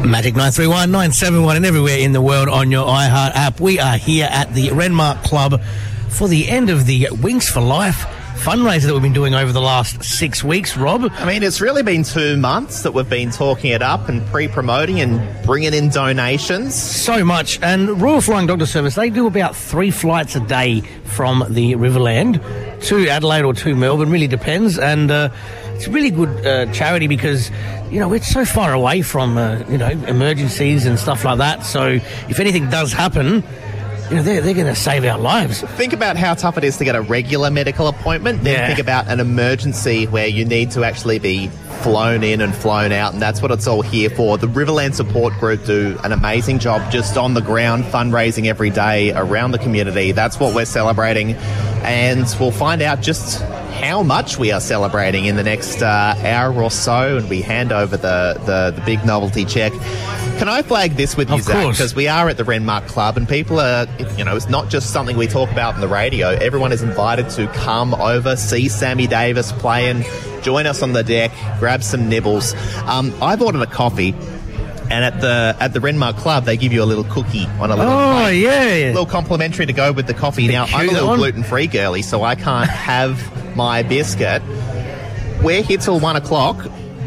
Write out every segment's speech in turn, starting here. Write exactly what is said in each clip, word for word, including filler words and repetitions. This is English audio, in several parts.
Magic nine three one, nine seven one and everywhere in the world on your iHeart app. We are here at the Renmark Club for the end of the Wings for Life fundraiser that we've been doing over the last six weeks, Rob. I mean, it's really been two months that we've been talking it up and pre-promoting and bringing in donations. So much. And Royal Flying Doctor Service, they do about three flights a day from the Riverland to Adelaide or to Melbourne, really depends. And uh, it's a really good uh, charity because, you know, it's so far away from, uh, you know, emergencies and stuff like that. So if anything does happen, you know, they're, they're going to save our lives. Think about how tough it is to get a regular medical appointment. Then Yeah. think about an emergency where you need to actually be flown in and flown out, and that's what it's all here for. The Riverland Support Group do an amazing job just on the ground, fundraising every day around the community. That's what we're celebrating, and we'll find out just how much we are celebrating in the next uh, hour or so, and we hand over the, the, the big novelty check. Can I flag this with you, Of Zach? course. Because we are at the Renmark Club, and people are, you know, it's not just something we talk about on the radio. Everyone is invited to come over, see Sammy Davis play, and join us on the deck, grab some nibbles. Um, I've ordered a coffee, and at the at the Renmark Club, they give you a little cookie on a little Oh, plate. yeah. A little complimentary to go with the coffee. Now, I'm a cute, little that one. gluten-free girly, so I can't have my biscuit. We're here till one o'clock.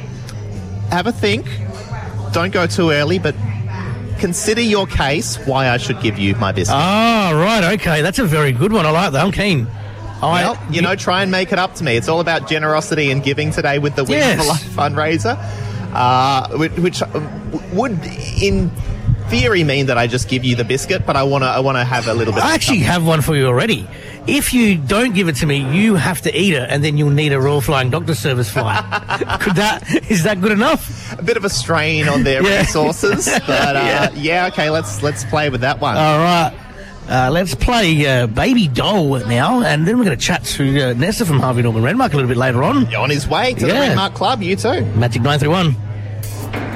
Have a think. Don't go too early, but consider your case why I should give you my biscuit. Ah, right, okay. That's a very good one. I like that. I'm keen. I, Well, you know, try and make it up to me. It's all about generosity and giving today with the Wings Yes. for Life fundraiser, uh, which, which would, in theory, mean that I just give you the biscuit, but I want to I want to have a little bit I of actually something. have one for you already. If you don't give it to me, you have to eat it, and then you'll need a Royal Flying Doctor Service flight. Could that is that good enough? a bit of a strain on their Yeah. resources, but uh, Yeah. yeah. okay, let's let's play with that one. All right. Uh, let's play uh, Baby Doll now, and then we're going to chat to uh, Nessa from Harvey Norman Renmark a little bit later on. You're on his way to Yeah. the Renmark Club, you too. Magic nine three one.